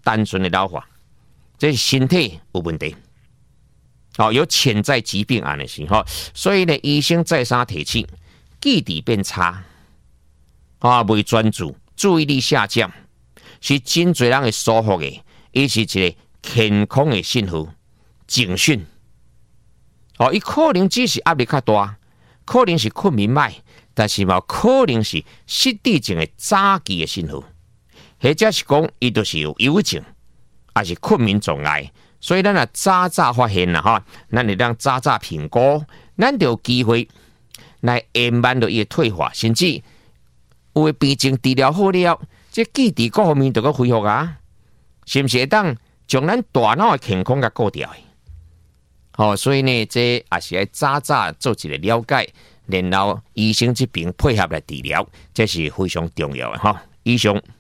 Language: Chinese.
单纯的老化，这是身体有问题，有潜在疾病安尼是吼，所以呢，医生再三提醒，记忆变差，未专注，注意力下降，是真侪人会疏忽的，伊是一个健康的信号警讯。伊可能只是压力较大，可能是困眠歹，但是嘛，可能是失智症的早期的信号，或者是讲伊就是有忧郁症，还是困眠障碍。所以咱啊早发现啦，哈，咱会当早评估，咱就有机会来延慢到伊的退化，甚至有的病症治疗好了，这记忆各方面就个恢复啊，是不是会当将咱大脑的健康甲顾掉的？所以呢，这也是要早做一个了解，然后医生这边配合来治疗，这是非常重要的哈。以上。